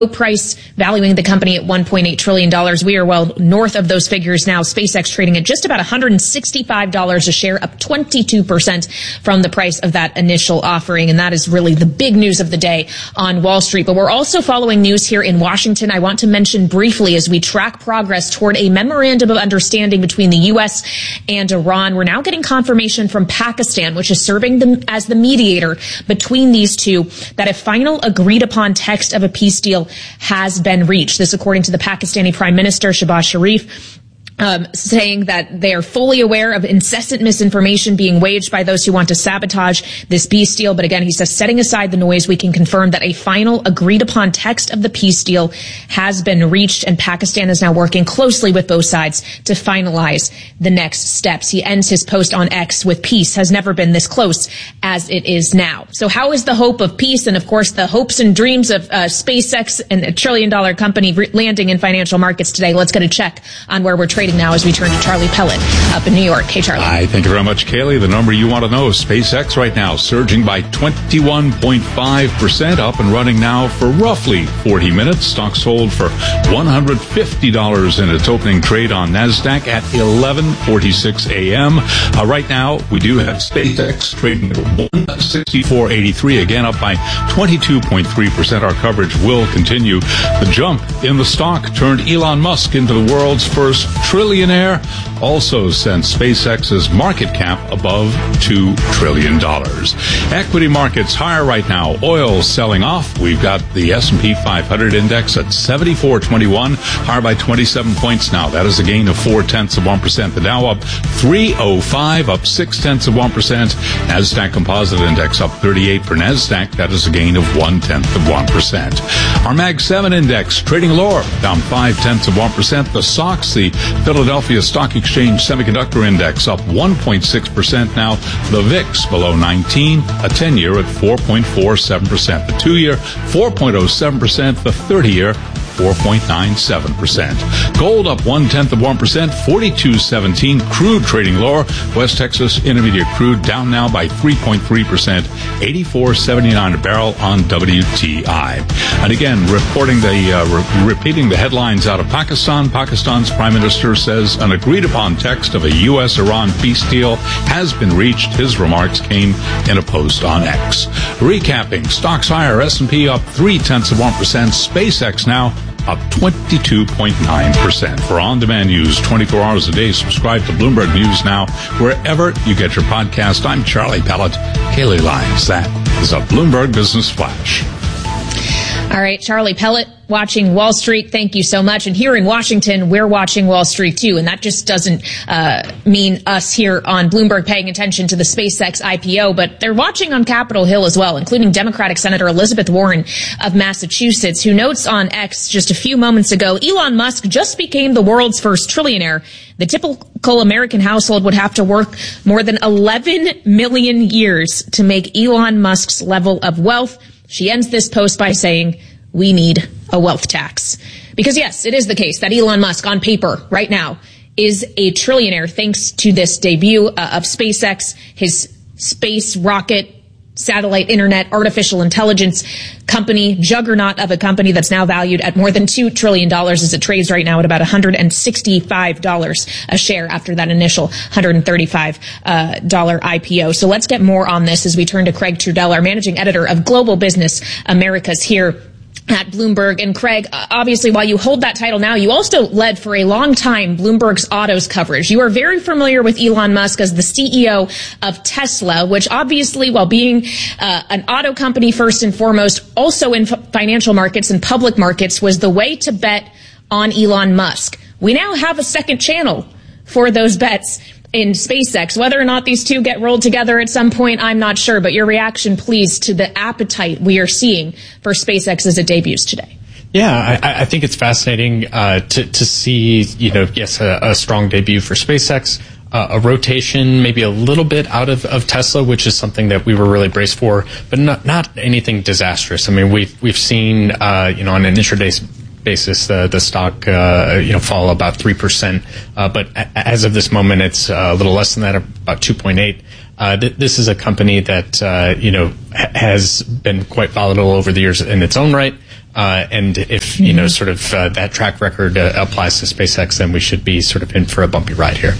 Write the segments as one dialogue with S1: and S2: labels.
S1: price, valuing the company at $1.8 trillion. We are well north of those figures now. SpaceX trading at just about $165 a share, up 22% from the price of that initial offering. And that is really the big news of the day on Wall Street. But we're also following news here in Washington. I want to mention briefly, as we track progress toward a memorandum of understanding between the U.S. and Iran, we're now getting confirmation from Pakistan, which is serving as the mediator between these two, that a final agreed upon text of a peace deal has been reached. This according to the Pakistani Prime Minister, Shehbaz Sharif, saying that they are fully aware of incessant misinformation being waged by those who want to sabotage this peace deal. But again, he says, setting aside the noise, we can confirm that a final agreed upon text of the peace deal has been reached, and Pakistan is now working closely with both sides to finalize the next steps. He ends his post on X with, peace has never been this close as it is now. So how is the hope of peace, and of course the hopes and dreams of SpaceX and a $1 trillion company landing in financial markets today? Let's get a check on where we're trading now as we turn to Charlie Pellet up in New York. Hey, Charlie.
S2: Hi, thank you very much, Kaylee. The number you want to know, SpaceX right now surging by 21.5%, up and running now for roughly 40 minutes. Stock sold for $150 in its opening trade on NASDAQ at 11:46 a.m. Right now, we do have SpaceX trading at 164.83, again up by 22.3%. Our coverage will continue. The jump in the stock turned Elon Musk into the world's first trillionaire, also sent SpaceX's market cap above $2 trillion. Equity markets higher right now. Oil selling off. We've got the S&P 500 index at 74.21, higher by 27 points now. That is a gain of 0.4%. The Dow up 305, up 0.6%. NASDAQ Composite Index up 38 for NASDAQ. That is a gain of 0.1%. Our Mag 7 Index trading lower, down 0.5%. The SOX, the Philadelphia Stock Exchange Semiconductor Index, up 1.6% now. The VIX below 19, a 10-year at 4.47%. The 2-year, 4.07%. The 30-year, 4.97%. Gold up 0.1%, 42.17. Crude trading lower. West Texas Intermediate crude down now by 3.3%, 84.79 a barrel on WTI. And again, repeating the headlines out of Pakistan. Pakistan's Prime Minister says an agreed upon text of a U.S.-Iran peace deal has been reached. His remarks came in a post on X. Recapping, stocks higher, S&P up 0.3%, SpaceX now up 22.9%. For on-demand news 24 hours a day, subscribe to Bloomberg News Now wherever you get your podcast. I'm Charlie Pellet. Kaylee Lyons. That is a Bloomberg Business Flash.
S1: All right, Charlie Pellet, watching Wall Street. Thank you so much. And here in Washington, we're watching Wall Street too. And that just doesn't mean us here on Bloomberg paying attention to the SpaceX IPO, but they're watching on Capitol Hill as well, including Democratic Senator Elizabeth Warren of Massachusetts, who notes on X just a few moments ago, Elon Musk just became the world's first trillionaire. The typical American household would have to work more than 11 million years to make Elon Musk's level of wealth. She ends this post by saying, we need a wealth tax. Because yes, it is the case that Elon Musk on paper right now is a trillionaire thanks to this debut of SpaceX, his space rocket, satellite, internet, artificial intelligence company, juggernaut of a company that's now valued at more than $2 trillion as it trades right now at about $165 a share after that initial $135 IPO. So let's get more on this as we turn to Craig Trudell, our managing editor of Global Business Americas here at Bloomberg. And Craig, obviously, while you hold that title now, you also led for a long time Bloomberg's autos coverage. You are very familiar with Elon Musk as the CEO of Tesla, which obviously, while being an auto company first and foremost, also in financial markets and public markets, was the way to bet on Elon Musk. We now have a second channel for those bets in SpaceX. Whether or not these two get rolled together at some point, I'm not sure. But your reaction, please, to the appetite we are seeing for SpaceX as it debuts today.
S3: Yeah, I think it's fascinating to see, yes, a strong debut for SpaceX, a rotation maybe a little bit out of Tesla, which is something that we were really braced for, but not anything disastrous. I mean, we've seen, on an intraday basis, the stock, fall about 3%. But as of this moment, it's a little less than that, about 2.8. This is a company that, has been quite volatile over the years in its own right. And if, sort of that track record applies to SpaceX, then we should be sort of in for a bumpy ride here.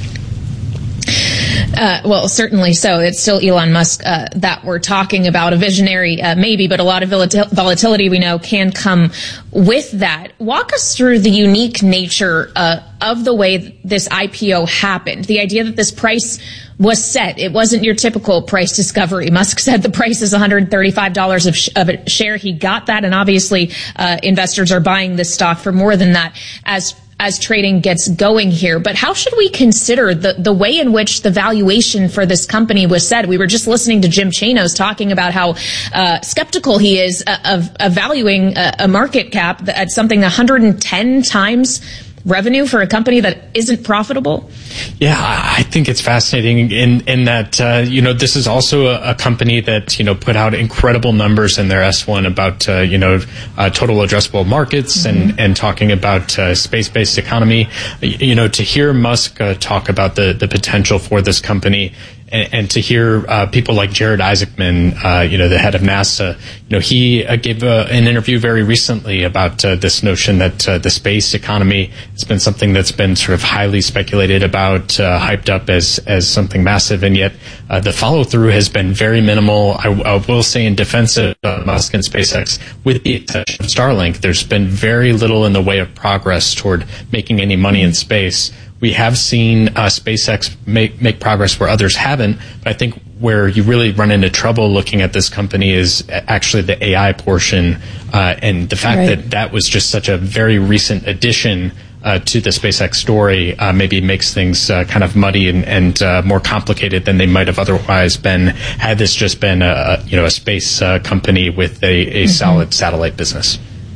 S1: Well, certainly so. It's still Elon Musk that we're talking about. A visionary, maybe, but a lot of volatility we know can come with that. Walk us through the unique nature of the way this IPO happened. The idea that this price was set. It wasn't your typical price discovery. Musk said the price is $135 of a share. He got that, and obviously investors are buying this stock for more than that as trading gets going here. But how should we consider the way in which the valuation for this company was set? We were just listening to Jim Chanos talking about how skeptical he is of valuing a market cap at something 110 times revenue for a company that isn't profitable?
S3: Yeah, I think it's fascinating in that, this is also a company that, put out incredible numbers in their S1 about, total addressable markets and talking about space-based economy. To hear Musk talk about the potential for this company, and to hear people like Jared Isaacman, the head of NASA, he gave an interview very recently about this notion that the space economy has been something that's been sort of highly speculated about, hyped up as something massive, and yet the follow-through has been very minimal. I will say in defense of Musk and SpaceX, with the exception of Starlink, there's been very little in the way of progress toward making any money in space. We have seen SpaceX make progress where others haven't, but I think where you really run into trouble looking at this company is actually the AI portion, and the fact that was just such a very recent addition to the SpaceX story maybe makes things kind of muddy and more complicated than they might have otherwise been had this just been a space company with a solid satellite business.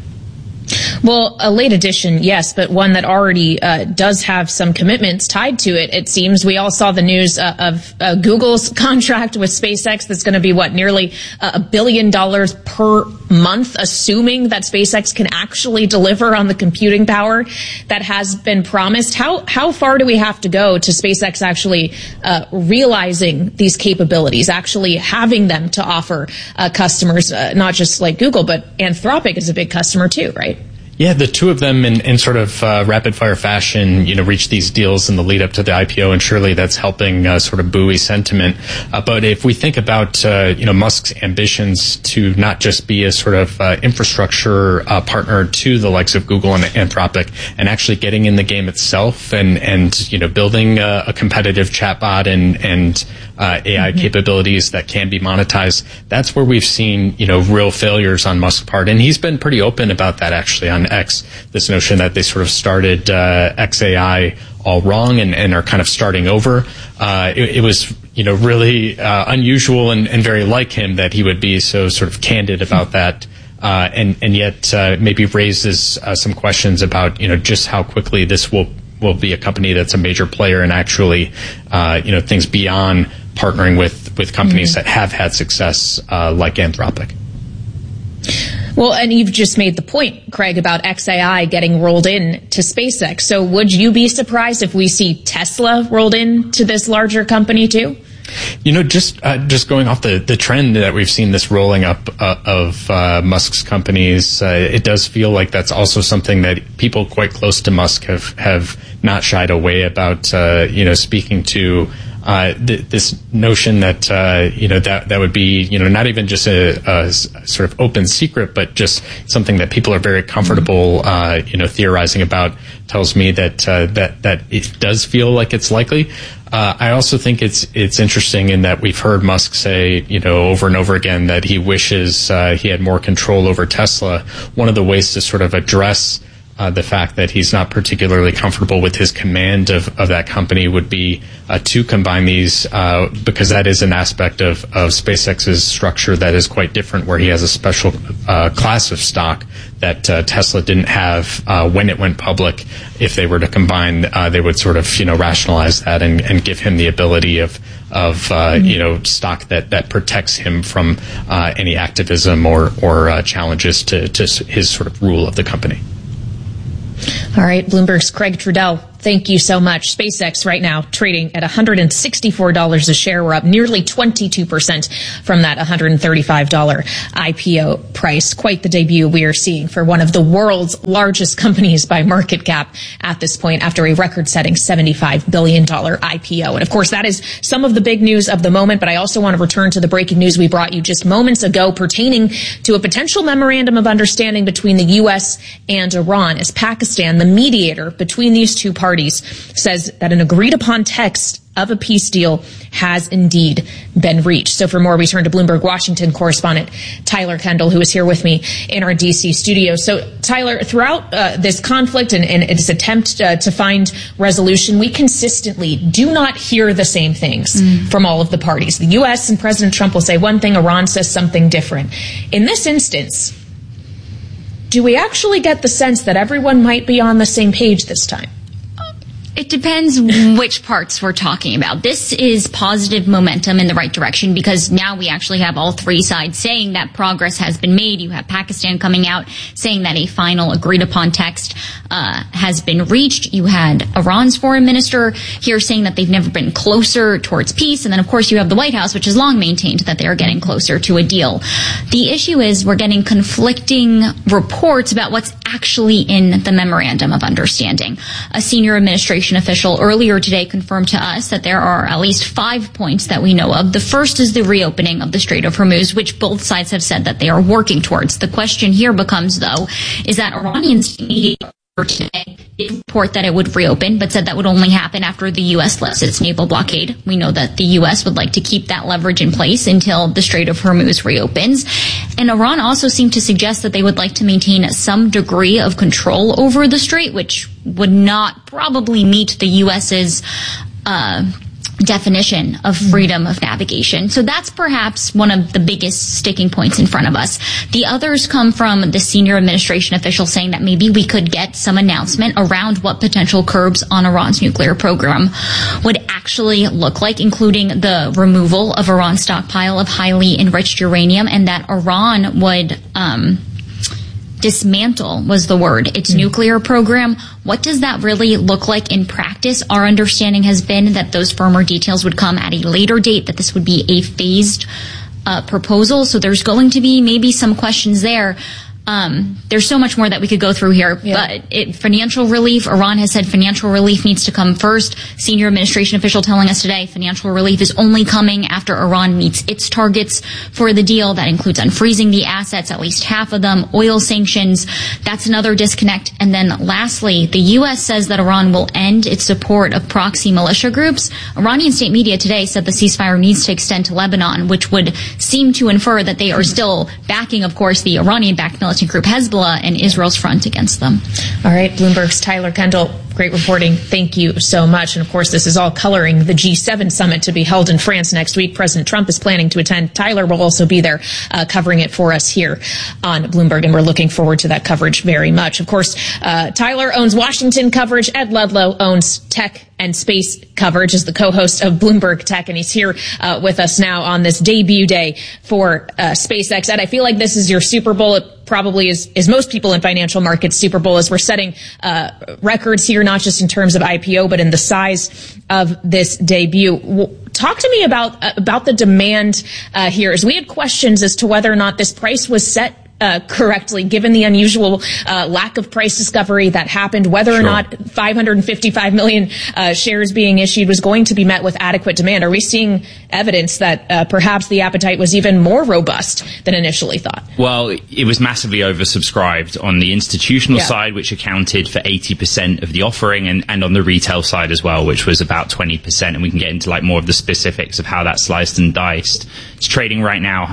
S1: Well, a late addition, yes, but one that already does have some commitments tied to it. It seems we all saw the news of Google's contract with SpaceX that's going to be nearly $1 billion per month, assuming that SpaceX can actually deliver on the computing power that has been promised. How far do we have to go to SpaceX actually realizing these capabilities, actually having them to offer customers, not just like Google, but Anthropic is a big customer too, right?
S3: Yeah, the two of them in sort of rapid-fire fashion, reach these deals in the lead-up to the IPO, and surely that's helping sort of buoy sentiment. But if we think about, Musk's ambitions to not just be a sort of infrastructure partner to the likes of Google and Anthropic, and actually getting in the game itself and building a competitive chatbot and AI capabilities that can be monetized, that's where we've seen, real failures on Musk's part. And he's been pretty open about that, actually, on X, this notion that they sort of started XAI all wrong and are kind of starting over. It was, really unusual and very like him that he would be so sort of candid about that. And yet maybe raises some questions about, just how quickly this will be a company that's a major player and actually, things beyond partnering with companies that have had success like Anthropic.
S1: Well, and you've just made the point, Craig, about XAI getting rolled in to SpaceX. So would you be surprised if we see Tesla rolled in to this larger company too?
S3: Just going off the trend that we've seen, this rolling up of Musk's companies, it does feel like that's also something that people quite close to Musk have not shied away about, speaking to. This notion that that would be not even just a sort of open secret, but just something that people are very comfortable theorizing about, tells me that that it does feel like it's likely. I also think it's interesting in that we've heard Musk say over and over again that he wishes he had more control over Tesla. One of the ways to sort of address the fact that he's not particularly comfortable with his command of that company would be to combine these, because that is an aspect of SpaceX's structure that is quite different, where he has a special class of stock that Tesla didn't have when it went public. If they were to combine, they would sort of rationalize that and give him the ability of stock that protects him from any activism or challenges to his sort of rule of the company.
S1: All right, Bloomberg's Craig Trudell. thank you so much. SpaceX right now trading at $164 a share. We're up nearly 22% from that $135 IPO price. Quite the debut we are seeing for one of the world's largest companies by market cap at this point after a record-setting $75 billion IPO. And of course, that is some of the big news of the moment, but I also want to return to the breaking news we brought you just moments ago pertaining to a potential memorandum of understanding between the U.S. and Iran, as Pakistan, the mediator between these two parties, says that an agreed-upon text of a peace deal has indeed been reached. So for more, we turn to Bloomberg Washington correspondent Tyler Kendall, who is here with me in our D.C. studio. So, Tyler, throughout this conflict and its attempt to find resolution, we consistently do not hear the same things from all of the parties. The U.S. and President Trump will say one thing, Iran says something different. In this instance, do we actually get the sense that everyone might be on the same page this time?
S4: It depends which parts we're talking about. This is positive momentum in the right direction because now we actually have all three sides saying that progress has been made. You have Pakistan coming out saying that a final agreed upon text has been reached. You had Iran's foreign minister here saying that they've never been closer towards peace. And then, of course, you have the White House, which has long maintained that they are getting closer to a deal. The issue is we're getting conflicting reports about what's actually in the memorandum of understanding. A senior administration official earlier today confirmed to us that there are at least 5 points that we know of. The first is the reopening of the Strait of Hormuz, which both sides have said that they are working towards. The question here becomes, though, is that Iranians today did report that it would reopen, but said that would only happen after the U.S. lifts its naval blockade. We know that the U.S. would like to keep that leverage in place until the Strait of Hormuz reopens. And Iran also seemed to suggest that they would like to maintain some degree of control over the strait, which would not probably meet the U.S.'s definition of freedom of navigation. So that's perhaps one of the biggest sticking points in front of us. The others come from the senior administration official saying that maybe we could get some announcement around what potential curbs on Iran's nuclear program would actually look like, including the removal of Iran's stockpile of highly enriched uranium, and that Iran would dismantle was the word, its nuclear program. What does that really look like in practice? Our understanding has been that those firmer details would come at a later date, that this would be a phased proposal. So there's going to be maybe some questions there. There's so much more that we could go through here, but financial relief, Iran has said financial relief needs to come first. Senior administration official telling us today financial relief is only coming after Iran meets its targets for the deal. That includes unfreezing the assets, at least half of them, oil sanctions. That's another disconnect. And then lastly, the U.S. says that Iran will end its support of proxy militia groups. Iranian state media today said the ceasefire needs to extend to Lebanon, which would seem to infer that they are still backing, of course, the Iranian-backed militant group Hezbollah and Israel's front against them.
S1: All right, Bloomberg's Tyler Kendall, great reporting. Thank you so much. And of course, this is all coloring the G7 summit to be held in France next week. President Trump is planning to attend. Tyler will also be there covering it for us here on Bloomberg, and we're looking forward to that coverage very much. Of course, Tyler owns Washington coverage. Ed Ludlow owns tech and space coverage as the co-host of Bloomberg Tech, and he's here with us now on this debut day for SpaceX. Ed, I feel like this is your Super Bowl. It probably is most people in financial markets Super Bowl, as we're setting records here, not just in terms of IPO, but in the size of this debut. Talk to me about the demand here, as we had questions as to whether or not this price was set correctly, given the unusual lack of price discovery that happened, whether or not 555 million shares being issued was going to be met with adequate demand. Are we seeing evidence that perhaps the appetite was even more robust than initially thought?
S5: Well, it was massively oversubscribed on the institutional side, which accounted for 80% of the offering, and on the retail side as well, which was about 20%. And we can get into like more of the specifics of how that sliced and diced. It's trading right now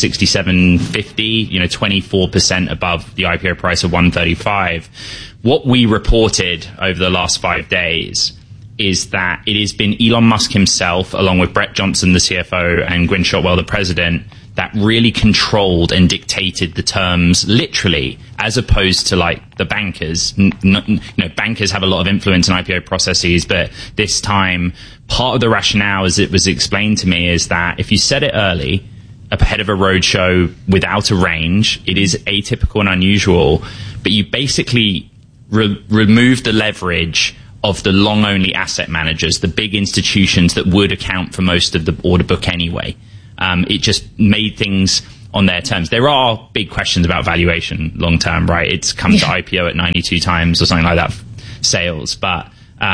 S5: 167.50, 24% above the IPO price of 135. What we reported over the last 5 days is that it has been Elon Musk himself, along with Brett Johnson, the CFO, and Gwynne Shotwell, the president, that really controlled and dictated the terms literally, as opposed to like the bankers. Bankers have a lot of influence in IPO processes, but this time part of the rationale, as it was explained to me, is that if you set it early, ahead of a roadshow without a range, it is atypical and unusual, but you basically remove the leverage of the long-only asset managers, the big institutions that would account for most of the order book anyway. It just made things on their terms. There are big questions about valuation long-term, right? It's come to IPO at 92 times or something like that sales, but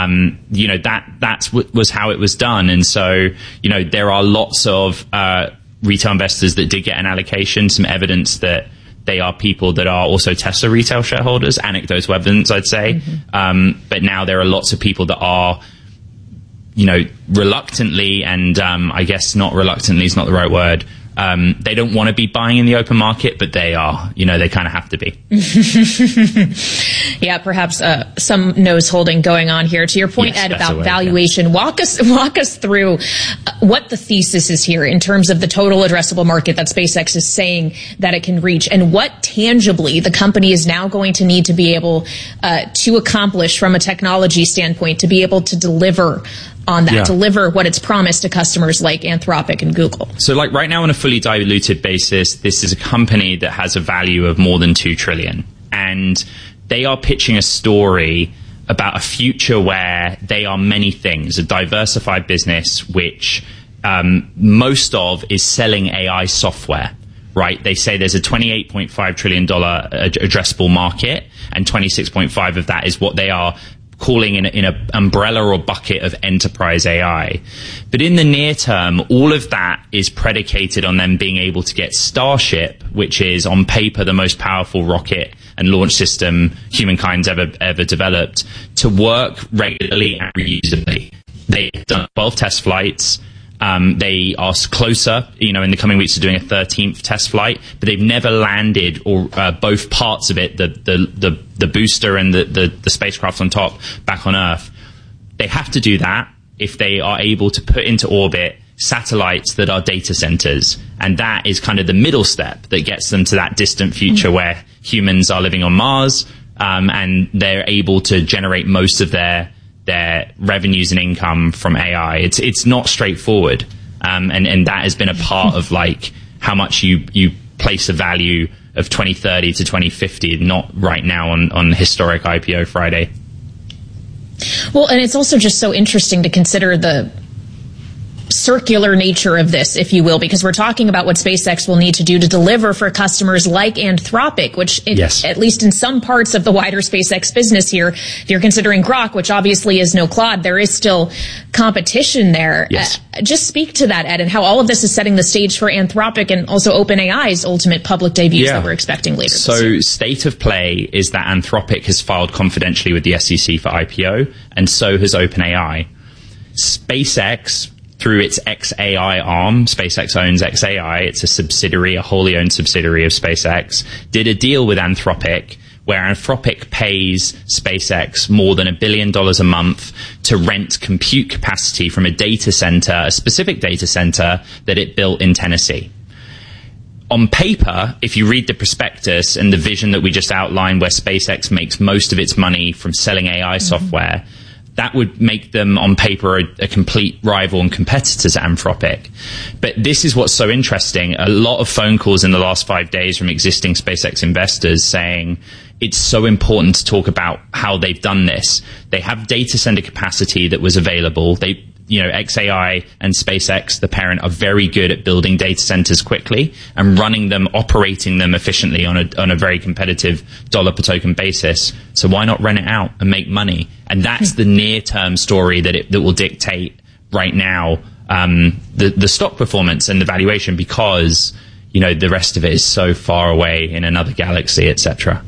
S5: was how it was done. And so, there are lots of retail investors that did get an allocation, some evidence that they are people that are also Tesla retail shareholders, anecdotal evidence, I'd say. But now there are lots of people that are, reluctantly, and I guess not reluctantly is not the right word. They don't want to be buying in the open market, but they are. They kind of have to be.
S1: Yeah, perhaps some nose holding going on here. To your point, Ed, about valuation, walk us through what the thesis is here in terms of the total addressable market that SpaceX is saying that it can reach, and what tangibly the company is now going to need to be able to accomplish from a technology standpoint to be able to deliver on that, deliver what it's promised to customers like Anthropic and Google.
S5: So like right now on a fully diluted basis, this is a company that has a value of more than $2 trillion. And they are pitching a story about a future where they are many things, a diversified business, which most of is selling AI software, right? They say there's a $28.5 trillion addressable market, and 26.5 of that is what they are calling in an umbrella or bucket of enterprise AI. But in the near term, all of that is predicated on them being able to get Starship, which is on paper the most powerful rocket and launch system humankind's ever developed, to work regularly and reusably. They've done 12 test flights. They are closer, in the coming weeks to doing a 13th test flight, but they've never landed or both parts of it, the booster and the spacecraft on top, back on Earth. They have to do that if they are able to put into orbit satellites that are data centers, and that is kind of the middle step that gets them to that distant future where humans are living on Mars, and they're able to generate most of their revenues and income from AI. It's not straightforward. And that has been a part of like how much you place a value of 2030 to 2050, not right now on historic IPO Friday.
S1: Well, and it's also just so interesting to consider the circular nature of this, if you will, because we're talking about what SpaceX will need to do to deliver for customers like Anthropic, which at least in some parts of the wider SpaceX business here, if you're considering Grok, which obviously is no Claude, there is still competition there.
S5: Yes.
S1: Just speak to that, Ed, and how all of this is setting the stage for Anthropic and also OpenAI's ultimate public debuts that we're expecting later this year. So
S5: state of play is that Anthropic has filed confidentially with the SEC for IPO, and so has OpenAI. SpaceX, through its xAI arm, SpaceX owns xAI, it's a subsidiary, a wholly owned subsidiary of SpaceX, did a deal with Anthropic where Anthropic pays SpaceX more than $1 billion a month to rent compute capacity from a data center, a specific data center that it built in Tennessee. On paper, if you read the prospectus and the vision that we just outlined where SpaceX makes most of its money from selling AI software, that would make them on paper a complete rival and competitor to Anthropic. But this is what's so interesting. A lot of phone calls in the last 5 days from existing SpaceX investors saying it's so important to talk about how they've done this. They have data center capacity that was available. xAI and SpaceX, the parent, are very good at building data centers quickly and running them, operating them efficiently on a very competitive dollar per token basis. So why not rent it out and make money? And that's the near-term story that will dictate right now the stock performance and the valuation, because the rest of it is so far away in another galaxy, etc.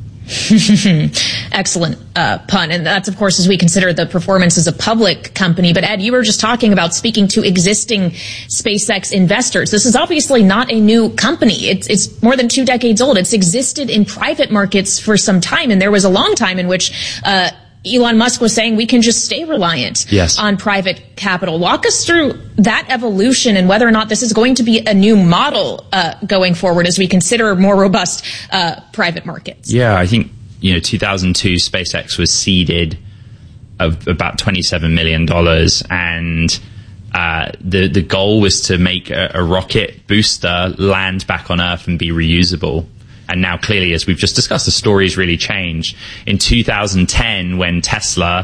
S1: Excellent pun. And that's, of course, as we consider the performance as a public company. But Ed, you were just talking about speaking to existing SpaceX investors. This is obviously not a new company. It's more than 2 decades old. It's existed in private markets for some time. And there was a long time in which Elon Musk was saying we can just stay reliant on private capital. Walk us through that evolution and whether or not this is going to be a new model going forward as we consider more robust private markets.
S5: Yeah, I think 2002 SpaceX was seeded of about $27 million, and the goal was to make a rocket booster land back on Earth and be reusable. And now, clearly, as we've just discussed, the story's really changed. In 2010, when Tesla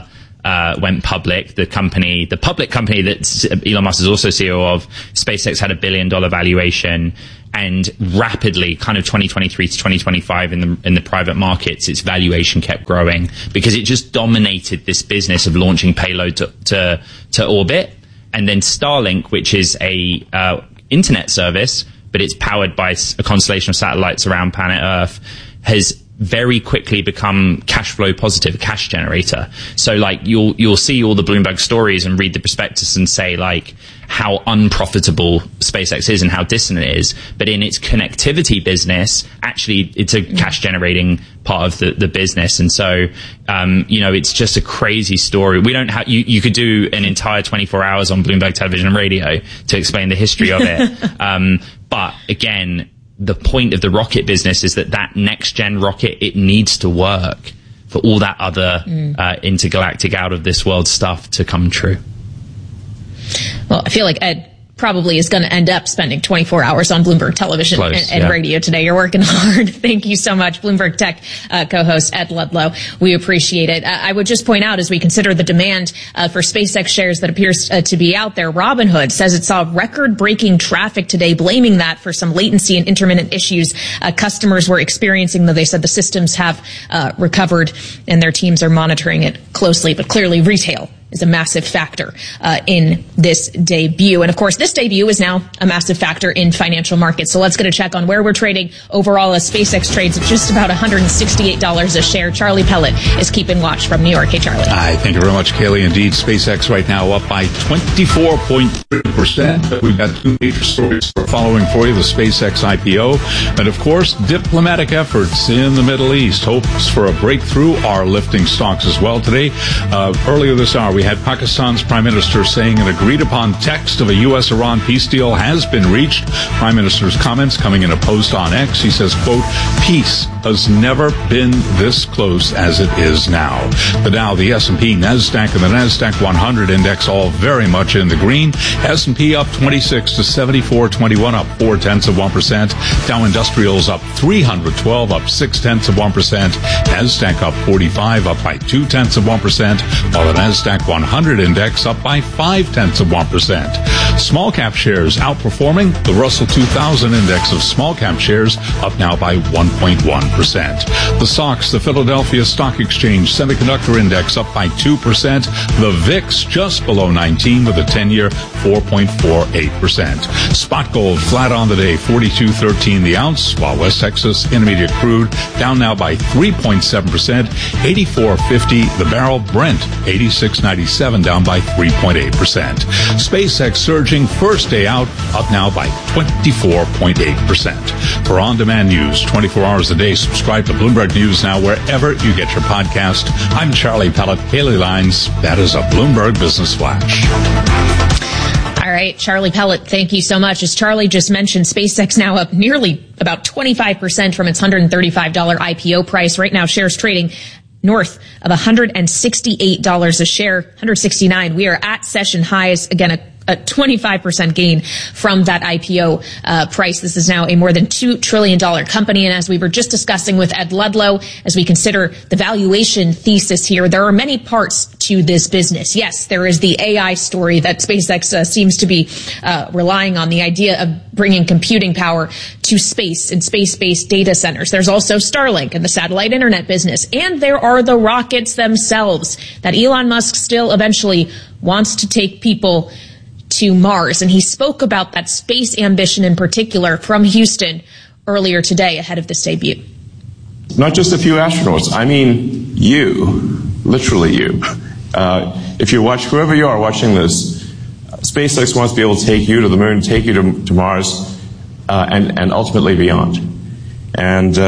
S5: went public. The public company that Elon Musk is also CEO of, SpaceX, had $1 billion valuation, and rapidly, kind of 2023 to 2025 in the private markets, its valuation kept growing because it just dominated this business of launching payload to orbit. And then Starlink, which is a internet service, but it's powered by a constellation of satellites around planet Earth, has very quickly become cash flow positive, a cash generator. So like you'll see all the Bloomberg stories and read the prospectus and say like how unprofitable SpaceX is and how distant it is. But in its connectivity business, actually it's a cash generating part of the business. And so, it's just a crazy story. We don't have, you could do an entire 24 hours on Bloomberg Television and Radio to explain the history of it. But again, the point of the rocket business is that next gen rocket, it needs to work for all that other intergalactic, out of this world stuff to come true.
S1: Well, I feel like Ed probably is going to end up spending 24 hours on Bloomberg Television and radio today. You're working hard. Thank you so much, Bloomberg Tech co-host Ed Ludlow. We appreciate it. I would just point out, as we consider the demand for SpaceX shares that appears to be out there, Robinhood says it saw record-breaking traffic today, blaming that for some latency and intermittent issues customers were experiencing, though they said the systems have recovered and their teams are monitoring it closely. But clearly retail is a massive factor in this debut. And of course, this debut is now a massive factor in financial markets. So let's get a check on where we're trading overall as SpaceX trades at just about $168 a share. Charlie Pellet is keeping watch from New York. Hey, Charlie.
S2: Hi, thank you very much, Kaylee. Indeed, SpaceX right now up by 24.3%. We've got two major stories we're following for you, the SpaceX IPO, and of course, diplomatic efforts in the Middle East. Hopes for a breakthrough are lifting stocks as well today. Earlier this hour, we had Pakistan's Prime Minister saying an agreed-upon text of a U.S.-Iran peace deal has been reached. Prime Minister's comments coming in a post on X. He says, quote, peace has never been this close as it is now. The Dow, the S&P, NASDAQ, and the NASDAQ 100 index all very much in the green. S&P up 26 to 74.21, up 0.4%. Dow Industrials up 312, up 0.6%. NASDAQ up 45, up by 0.2%, while the NASDAQ 100 index up by 0.5%. Small cap shares outperforming. The Russell 2000 index of small cap shares up now by 1.1%. The SOX, the Philadelphia Stock Exchange Semiconductor Index up by 2%. The VIX just below 19 with a 10-year 4.48%. Spot gold flat on the day, 42.13 the ounce, while West Texas Intermediate crude down now by 3.7%, 84.50 the barrel. Brent 86.97 down by 3.8%. SpaceX surging first day out, up now by 24.8%. For on-demand news 24 hours a day, subscribe to Bloomberg News Now wherever you get your podcast. I'm Charlie Pellet, Haley Lines. That is a Bloomberg Business Flash.
S1: All right, Charlie Pellet, thank you so much. As Charlie just mentioned, SpaceX now up nearly about 25% from its $135 IPO price. Right now, shares trading north of $168 a share, $169. We are at session highs. Again, a 25% gain from that IPO price. This is now a more than $2 trillion company. And as we were just discussing with Ed Ludlow, as we consider the valuation thesis here, there are many parts to this business. Yes, there is the AI story that SpaceX seems to be relying on, the idea of bringing computing power to space and space-based data centers. There's also Starlink and the satellite internet business. And there are the rockets themselves that Elon Musk still eventually wants to take people to Mars. And he spoke about that space ambition in particular from Houston earlier today ahead of this debut.
S6: Not just a few astronauts. I mean, you, literally you. If you watch, whoever you are watching this, SpaceX wants to be able to take you to the moon, take you to Mars, and ultimately beyond. And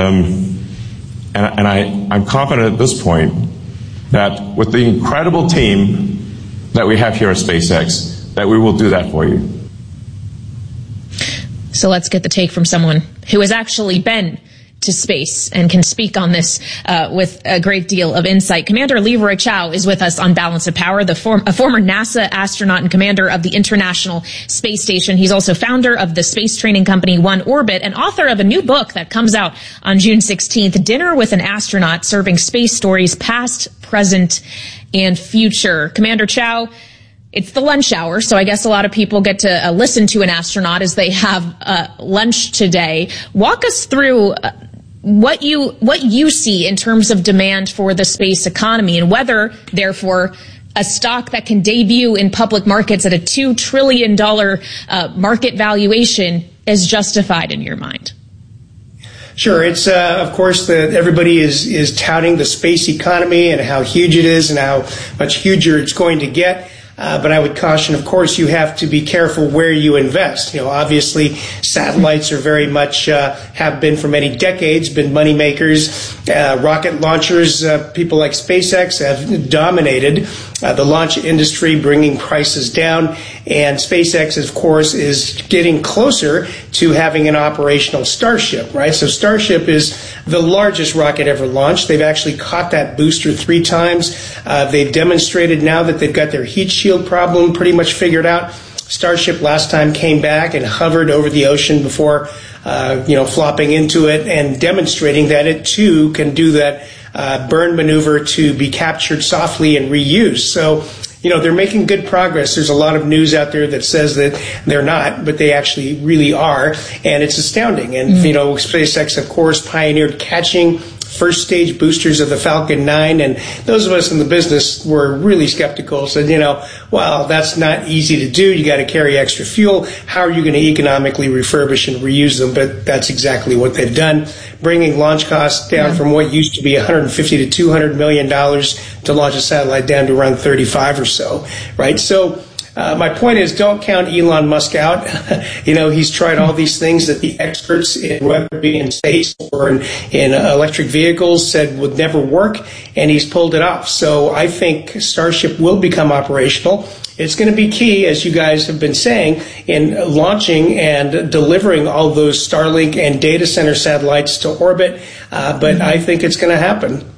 S6: I'm confident at this point that with the incredible team that we have here at SpaceX, that we will do that for you.
S1: So let's get the take from someone who has actually been to space and can speak on this with a great deal of insight. Commander Leroy Chiao is with us on Balance of Power, a former NASA astronaut and commander of the International Space Station. He's also founder of the space training company One Orbit and author of a new book that comes out on June 16th, Dinner with an Astronaut, Serving Space Stories Past, Present, and Future. Commander Chiao, it's the lunch hour, so I guess a lot of people get to listen to an astronaut as they have lunch today. Walk us through what you see in terms of demand for the space economy and whether, therefore, a stock that can debut in public markets at a $2 trillion market valuation is justified in your mind.
S7: Sure. It's, of course, that everybody is touting the space economy and how huge it is and how much huger it's going to get. But I would caution, of course, you have to be careful where you invest. Obviously, satellites are very much, have been for many decades, been money makers. Rocket launchers, people like SpaceX have dominated the launch industry, bringing prices down. And SpaceX, of course, is getting closer to having an operational Starship, right? So Starship is the largest rocket ever launched. They've actually caught that booster 3 times. They've demonstrated now that they've got their heat shield problem pretty much figured out. Starship last time came back and hovered over the ocean before, flopping into it and demonstrating that it too can do that burn maneuver to be captured softly and reused. So, they're making good progress. There's a lot of news out there that says that they're not, but they actually really are. And it's astounding. And, SpaceX, of course, pioneered catching first stage boosters of the Falcon 9, and those of us in the business were really skeptical, said, well, that's not easy to do. You got to carry extra fuel. How are you going to economically refurbish and reuse them? But that's exactly what they've done, bringing launch costs down from what used to be $150 to $200 million to launch a satellite down to around 35 or so, right? So my point is, don't count Elon Musk out. He's tried all these things that the experts, whether it be in space or in electric vehicles, said would never work, and he's pulled it off. So I think Starship will become operational. It's going to be key, as you guys have been saying, in launching and delivering all those Starlink and data center satellites to orbit. But I think it's going to happen.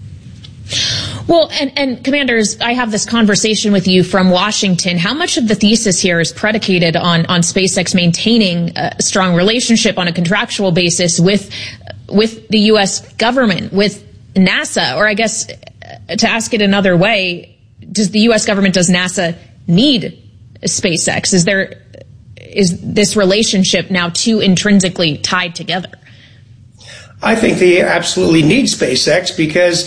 S1: Well, and commanders, I have this conversation with you from Washington. How much of the thesis here is predicated on SpaceX maintaining a strong relationship on a contractual basis with the U.S. government, with NASA? Or I guess to ask it another way, does NASA need SpaceX? Is this relationship now too intrinsically tied together?
S7: I think they absolutely need SpaceX because,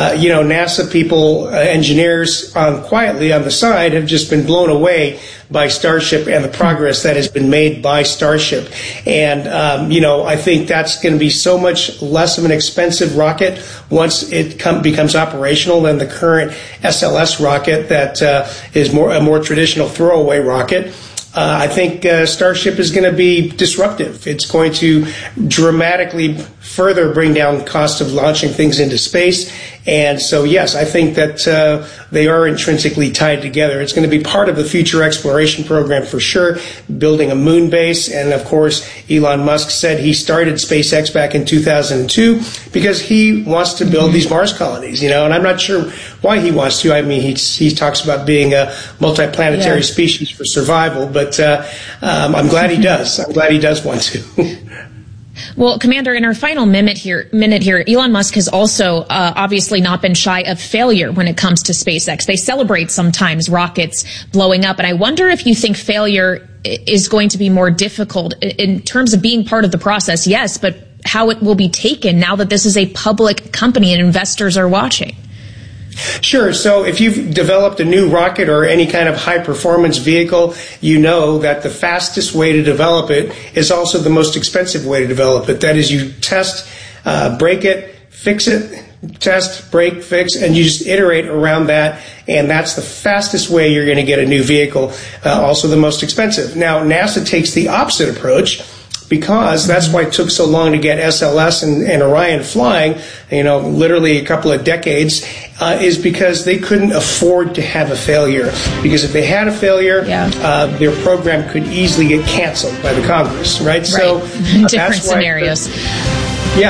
S7: NASA people, engineers quietly on the side have just been blown away by Starship and the progress that has been made by Starship. And, I think that's going to be so much less of an expensive rocket once it becomes operational than the current SLS rocket that is a more traditional throwaway rocket. I think Starship is going to be disruptive. It's going to dramatically further bring down cost of launching things into space. And so, yes, I think that they are intrinsically tied together. It's going to be part of the future exploration program for sure, building a moon base. And, of course, Elon Musk said he started SpaceX back in 2002 because he wants to build these Mars colonies, and I'm not sure why he wants to. I mean, he talks about being a multiplanetary species for survival, but I'm glad he does. I'm glad he does want to.
S1: Well, Commander, in our final minute here, Elon Musk has also obviously not been shy of failure when it comes to SpaceX. They celebrate sometimes rockets blowing up, and I wonder if you think failure is going to be more difficult in terms of being part of the process, yes, but how it will be taken now that this is a public company and investors are watching.
S7: Sure. So if you've developed a new rocket or any kind of high-performance vehicle, you know that the fastest way to develop it is also the most expensive way to develop it. That is, you test, break it, fix it, test, break, fix, and you just iterate around that, and that's the fastest way you're going to get a new vehicle, also the most expensive. Now, NASA takes the opposite approach, because that's why it took so long to get SLS and Orion flying, literally a couple of decades, is because they couldn't afford to have a failure. Because if they had a failure, their program could easily get canceled by the Congress, right? So
S1: different scenarios.
S7: Yeah.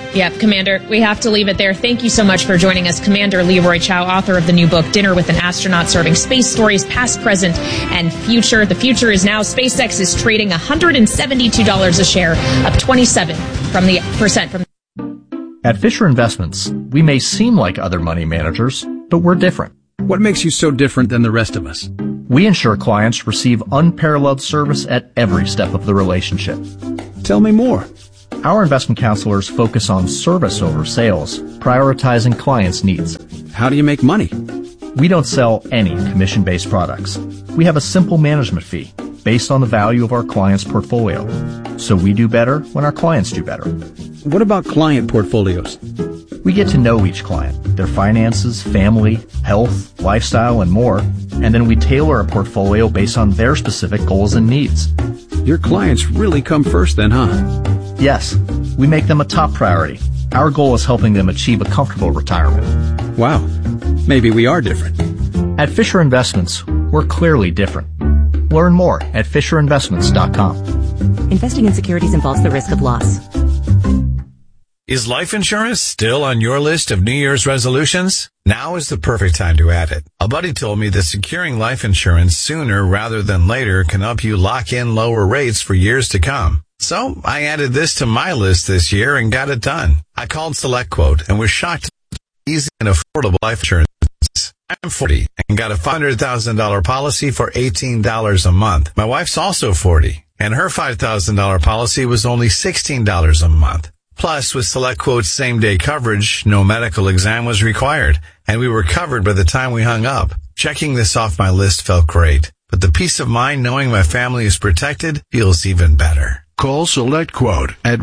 S1: Yep, Commander, we have to leave it there. Thank you so much for joining us, Commander Leroy Chiao, author of the new book, Dinner with an Astronaut, Serving Space Stories, Past, Present, and Future. The future is now. SpaceX is trading $172 a share, up 27% from.
S8: At Fisher Investments, we may seem like other money managers, but we're different.
S9: What makes you so different than the rest of us?
S8: We ensure clients receive unparalleled service at every step of the relationship.
S9: Tell me more.
S8: Our investment counselors focus on service over sales, prioritizing clients' needs.
S9: How do you make money?
S8: We don't sell any commission-based products. We have a simple management fee based on the value of our client's portfolio. So we do better when our clients do better.
S9: What about client portfolios?
S8: We get to know each client, their finances, family, health, lifestyle, and more, and then we tailor a portfolio based on their specific goals and needs.
S9: Your clients really come first then, huh?
S8: Yes, we make them a top priority. Our goal is helping them achieve a comfortable retirement.
S9: Wow, maybe we are different.
S8: At Fisher Investments, we're clearly different. Learn more at FisherInvestments.com.
S10: Investing in securities involves the risk of loss.
S11: Is life insurance still on your list of New Year's resolutions? Now is the perfect time to add it. A buddy told me that securing life insurance sooner rather than later can help you lock in lower rates for years to come. So I added this to my list this year and got it done. I called SelectQuote and was shocked at easy and affordable life insurance. I'm 40 and got a $500,000 policy for $18 a month. My wife's also 40 and her $5,000 policy was only $16 a month. Plus, with SelectQuote's same-day coverage, no medical exam was required, and we were covered by the time we hung up. Checking this off my list felt great, but the peace of mind knowing my family is protected feels even better.
S12: Call SelectQuote at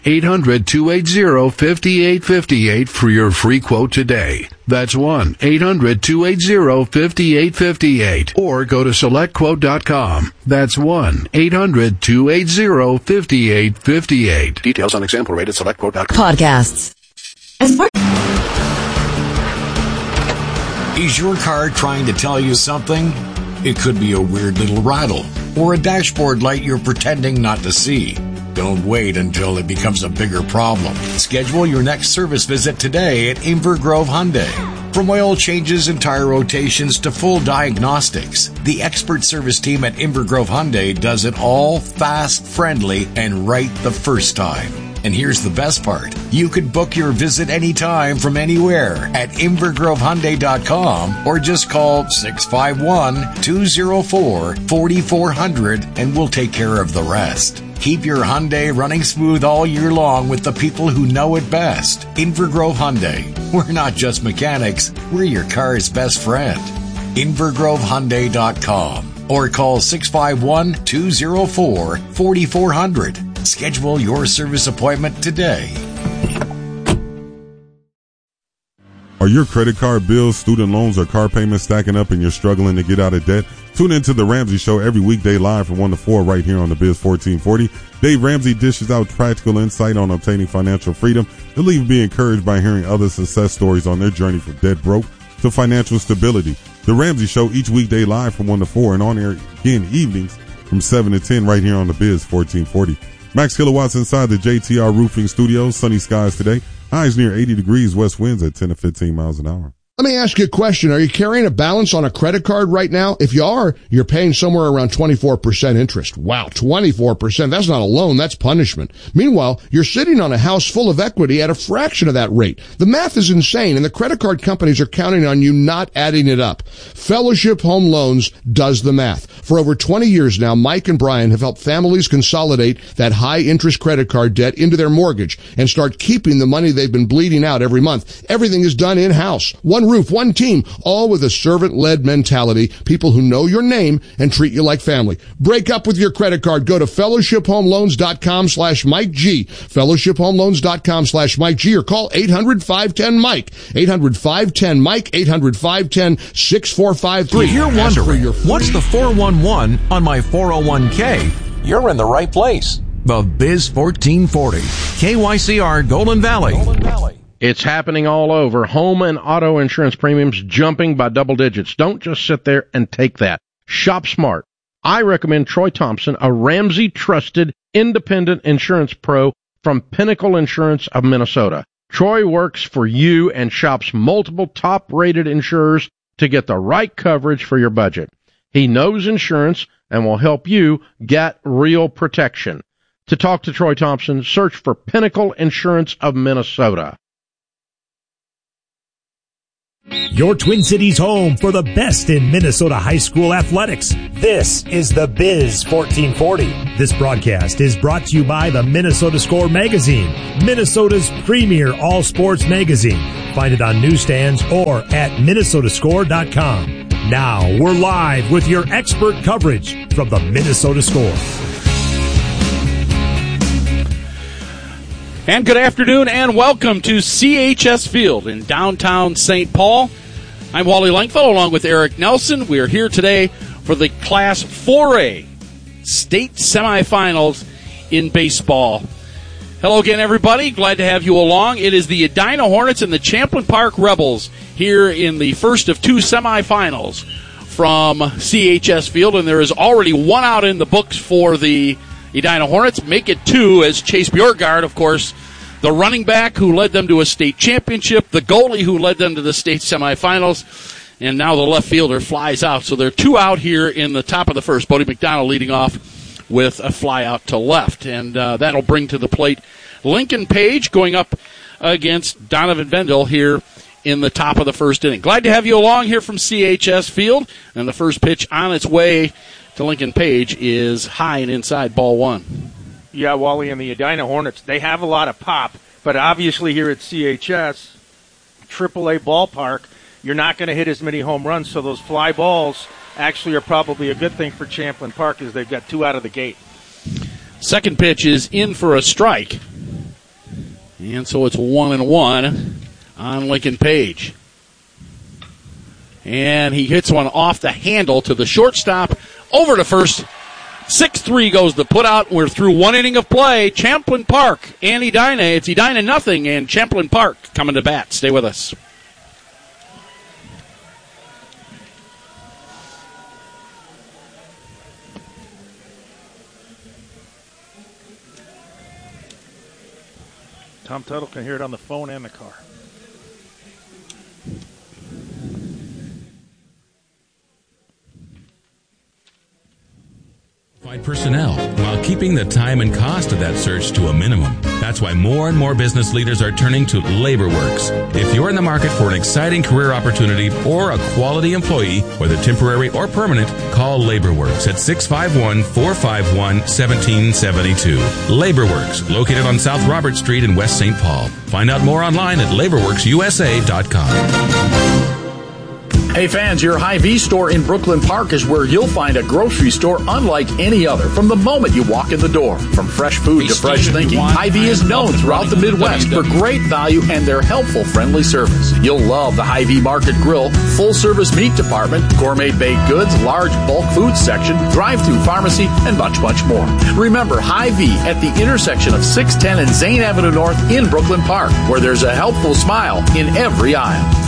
S12: 1-800-280-5858 for your free quote today. That's 1-800-280-5858. Or go to SelectQuote.com. That's 1-800-280-5858. Details on example rate at SelectQuote.com.
S10: Podcasts.
S13: Is your car trying to tell you something? It could be a weird little rattle or a dashboard light you're pretending not to see. Don't wait until it becomes a bigger problem. Schedule your next service visit today at Inver Grove Hyundai. From oil changes and tire rotations to full diagnostics, the expert service team at Inver Grove Hyundai does it all fast, friendly, and right the first time. And here's the best part. You could book your visit anytime from anywhere at InvergroveHyundai.com or just call 651-204-4400 and we'll take care of the rest. Keep your Hyundai running smooth all year long with the people who know it best. Inver Grove Hyundai. We're not just mechanics, we're your car's best friend. InvergroveHyundai.com or call 651-204-4400. Schedule your service appointment today.
S14: Are your credit card bills, student loans, or car payments stacking up and you're struggling to get out of debt? Tune into The Ramsey Show every weekday live from 1 to 4 right here on the Biz 1440. Dave Ramsey dishes out practical insight on obtaining financial freedom. You'll leave be encouraged by hearing other success stories on their journey from debt broke to financial stability. The Ramsey Show each weekday live from 1 to 4 and on air again evenings from 7 to 10 right here on the Biz 1440. Max Kilowatts inside the JTR Roofing Studios. Sunny skies today. Highs near 80 degrees. West winds at 10 to 15 miles an hour.
S15: Let me ask you a question. Are you carrying a balance on a credit card right now? If you are, you're paying somewhere around 24% interest. Wow, 24%. That's not a loan, that's punishment. Meanwhile, you're sitting on a house full of equity at a fraction of that rate. The math is insane, and the credit card companies are counting on you not adding it up. Fellowship Home Loans does the math. For over 20 years now, Mike and Brian have helped families consolidate that high-interest credit card debt into their mortgage and start keeping the money they've been bleeding out every month. Everything is done in-house. One roof, one team, all with a servant-led mentality, people who know your name and treat you like family. Break up with your credit card. Go to fellowshiphomeloans.com/Mike G, fellowshiphomeloans.com/Mike G, or call 800-510-MIKE, 800-510-MIKE, 800-510-6453.
S16: If you're wondering, what's the 411 on my 401k? You're in the right place. The Biz 1440, KYCR Golden Valley.
S17: It's happening all over. Home and auto insurance premiums jumping by double digits. Don't just sit there and take that. Shop smart. I recommend Troy Thompson, a Ramsey trusted independent insurance pro from Pinnacle Insurance of Minnesota. Troy works for you and shops multiple top-rated insurers to get the right coverage for your budget. He knows insurance and will help you get real protection. To talk to Troy Thompson, search for Pinnacle Insurance of Minnesota.
S18: Your Twin Cities home for the best in Minnesota high school athletics. This is the Biz 1440. This broadcast is brought to you by the Minnesota Score magazine, Minnesota's premier all-sports magazine. Find it on newsstands or at minnesotascore.com. Now we're live with your expert coverage from the Minnesota Score.
S19: And good afternoon and welcome to CHS Field in downtown St. Paul. I'm Wally Langfeld along with Eric Nelson. We are here today for the Class 4A state semifinals in baseball. Hello again, everybody. Glad to have you along. It is the Edina Hornets and the Champlin Park Rebels here in the first of two semifinals from CHS Field, and there is already one out in the books for the Edina Hornets. Make it two as Chase Bjorgard, of course, the running back who led them to a state championship, the goalie who led them to the state semifinals, and now the left fielder flies out. So there are two out here in the top of the first. Bodie McDonald leading off with a fly out to left, and that'll bring to the plate Lincoln Page going up against Donovan Vendel here in the top of the first inning. Glad to have you along here from CHS Field, and the first pitch on its way to Lincoln Page is high and inside, ball one.
S20: Yeah, Wally, and the Edina Hornets, they have a lot of pop, but obviously here at CHS, AAA ballpark, you're not going to hit as many home runs, so those fly balls actually are probably a good thing for Champlin Park as they've got two out of the gate.
S19: Second pitch is in for a strike, and so it's 1-1 on Lincoln Page. And he hits one off the handle to the shortstop, over to first. 6-3 goes the putout. We're through one inning of play. Champlin Park and Edina. It's Edina nothing, and Champlin Park coming to bat. Stay with us.
S20: Tom Tuttle can hear it on the phone and the car.
S21: Personnel while keeping the time and cost of that search to a minimum. That's why more and more business leaders are turning to LaborWorks. If you're in the market for an exciting career opportunity or a quality employee, whether temporary or permanent, call LaborWorks at 651-451-1772. LaborWorks, located on South Robert Street in West St. Paul. Find out more online at laborworksusa.com.
S22: Hey fans, your Hy-Vee store in Brooklyn Park is where you'll find a grocery store unlike any other from the moment you walk in the door. From fresh food to fresh thinking, Hy-Vee is known throughout the Midwest for great value and their helpful, friendly service. You'll love the Hy-Vee Market Grill, full-service meat department, gourmet baked goods, large bulk food section, drive-through pharmacy, and much, much more. Remember, Hy-Vee at the intersection of 610 and Zane Avenue North in Brooklyn Park, where there's a helpful smile in every aisle.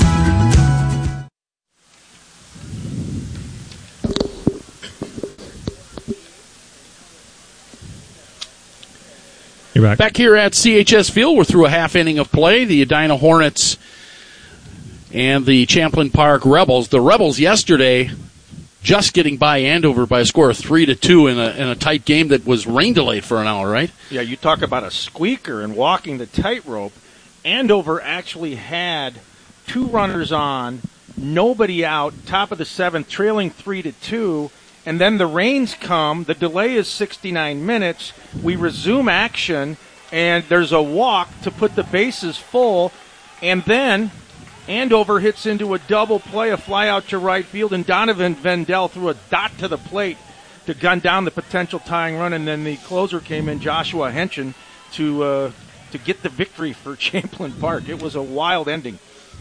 S19: You're back here at CHS Field. We're through a half inning of play. The Edina Hornets and the Champlin Park Rebels. The Rebels yesterday just getting by Andover by a score of 3-2 in a tight game that was rain delayed for an hour, right?
S20: Yeah, you talk about a squeaker and walking the tightrope. Andover actually had two runners on, nobody out, top of the seventh, trailing 3-2. And then the rains come. The delay is 69 minutes. We resume action, and there's a walk to put the bases full. And then Andover hits into a double play, a fly out to right field, and Donovan Vendel threw a dot to the plate to gun down the potential tying run. And then the closer came in, Joshua Henschen, to get the victory for Champlin Park. It was a wild ending.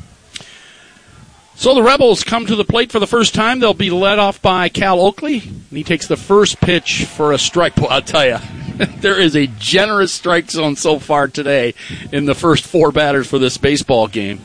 S19: So the Rebels come to the plate for the first time. They'll be led off by Cal Oakley, and he takes the first pitch for a strike. Well, I'll tell you, there is a generous strike zone so far today in the first four batters for this baseball game.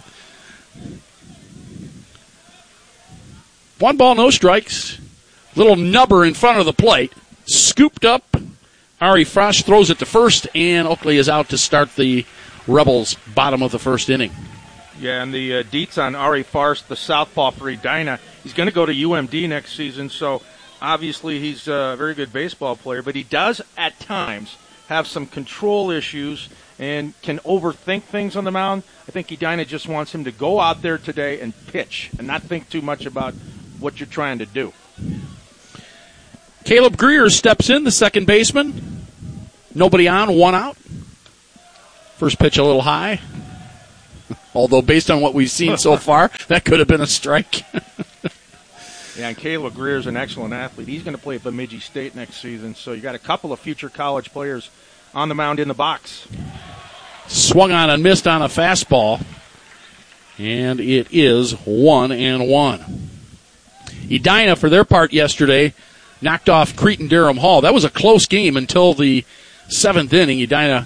S19: 1 ball, no strikes. Little nubber in front of the plate. Scooped up Ari Frosch throws it to first, and Oakley is out to start the Rebels' bottom of the first inning.
S20: Yeah, and the deets on Ari Frosch, the southpaw for Edina. He's going to go to UMD next season, so obviously he's a very good baseball player, but he does at times have some control issues and can overthink things on the mound. I think Edina just wants him to go out there today and pitch and not think too much about what you're trying to do.
S19: Caleb Greer steps in, the second baseman. Nobody on, one out. First pitch a little high. Although based on what we've seen so far, that could have been a strike.
S20: Yeah, and Caleb Greer is an excellent athlete. He's going to play at Bemidji State next season, so you got a couple of future college players on the mound in the box.
S19: Swung on and missed on a fastball, and it is 1-1. Edina, for their part yesterday, knocked off Cretin-Derham Hall. That was a close game until the seventh inning. Edina,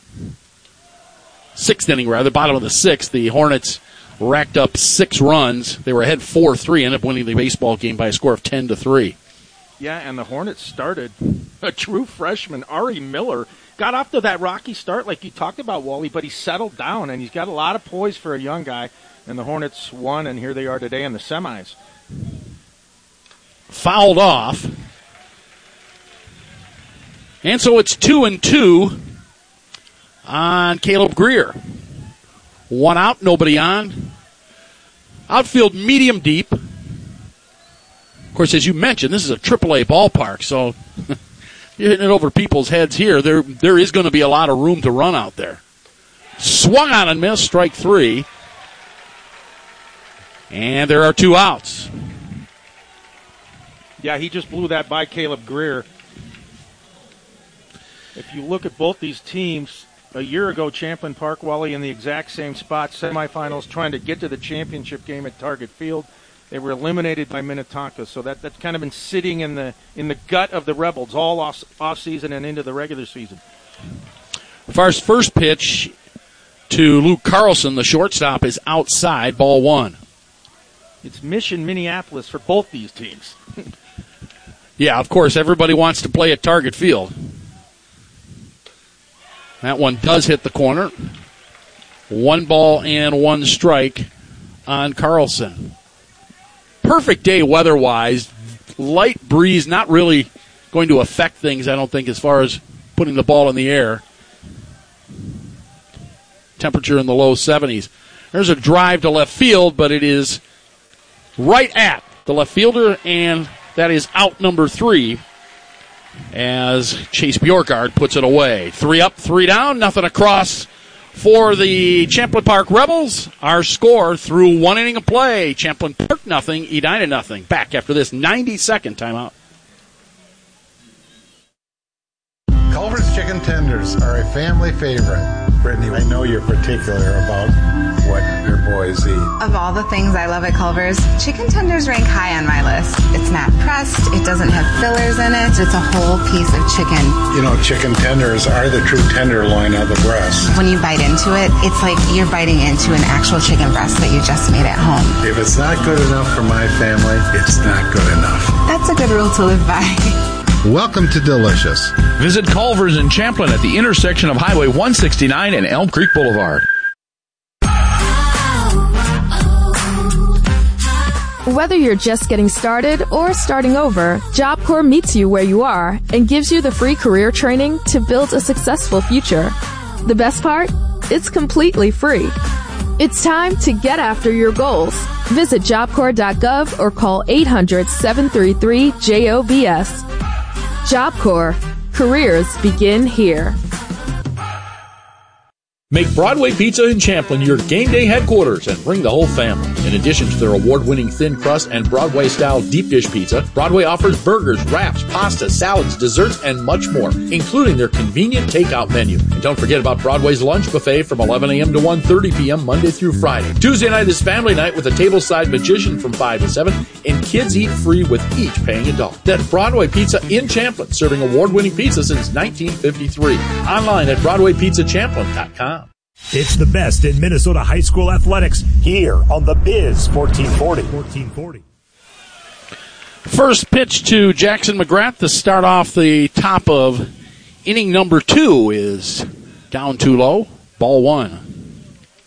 S19: sixth inning rather, bottom of the sixth. The Hornets racked up 6 runs. They were ahead 4-3, ended up winning the baseball game by a score of 10-3.
S20: Yeah, and the Hornets started a true freshman, Ari Miller. Got off to that rocky start like you talked about, Wally, but he settled down, and he's got a lot of poise for a young guy. And the Hornets won, and here they are today in the semis.
S19: Fouled off. And so it's 2-2 on Caleb Greer. One out, nobody on. Outfield medium deep. Of course, as you mentioned, this is a AAA ballpark, so you're hitting it over people's heads here. There is going to be a lot of room to run out there. Swung on and missed, strike 3. And there are 2 outs.
S20: Yeah, he just blew that by Caleb Greer. If you look at both these teams, a year ago, Champlin Park, Wally, in the exact same spot, semifinals, trying to get to the championship game at Target Field. They were eliminated by Minnetonka, so that's kind of been sitting in the gut of the Rebels all off season and into the regular season.
S19: Far's first pitch to Luke Carlson, the shortstop, is outside, ball 1.
S20: It's Mission Minneapolis for both these teams.
S19: Yeah, of course, everybody wants to play at Target Field. That one does hit the corner. 1 ball and 1 strike on Carlson. Perfect day weather-wise. Light breeze, not really going to affect things, I don't think, as far as putting the ball in the air. Temperature in the low 70s. There's a drive to left field, but it is right at the left fielder, and that is out number 3 as Chase Bjorkard puts it away. 3 up, 3 down, nothing across for the Champlin Park Rebels. Our score through 1 inning of play, Champlin Park nothing, Edina nothing. Back after this 90-second timeout.
S3: Culver's Chicken Tenders are a family favorite. Brittany, I know you're particular about what your boys eat.
S4: Of all the things I love at Culver's, chicken tenders rank high on my list. It's not pressed, it doesn't have fillers in it, it's a whole piece of chicken.
S3: You know, chicken tenders are the true tenderloin of the breast.
S4: When you bite into it, it's like you're biting into an actual chicken breast that you just made at home.
S3: If it's not good enough for my family, it's not good enough.
S4: That's a good rule to live by.
S3: Welcome to Delicious.
S23: Visit Culver's in Champlin at the intersection of Highway 169 and Elm Creek Boulevard.
S24: Whether you're just getting started or starting over, Job Corps meets you where you are and gives you the free career training to build a successful future. The best part? It's completely free. It's time to get after your goals. Visit jobcorps.gov or call 800-733-JOBS. Job Corps. Careers begin here.
S25: Make Broadway Pizza in Champlin your game day headquarters and bring the whole family. In addition to their award-winning thin crust and Broadway-style deep dish pizza, Broadway offers burgers, wraps, pasta, salads, desserts, and much more, including their convenient takeout menu. And don't forget about Broadway's lunch buffet from 11 a.m. to 1:30 p.m. Monday through Friday. Tuesday night is family night with a tableside magician from 5 to 7, and kids eat free with each paying adult. That's Broadway Pizza in Champlin, serving award-winning pizza since 1953. Online at BroadwayPizzaChamplin.com.
S18: It's the best in Minnesota high school athletics here on the Biz 1440.
S19: First pitch to Jackson McGrath to start off the top of Inning number 2 is down too low. Ball 1.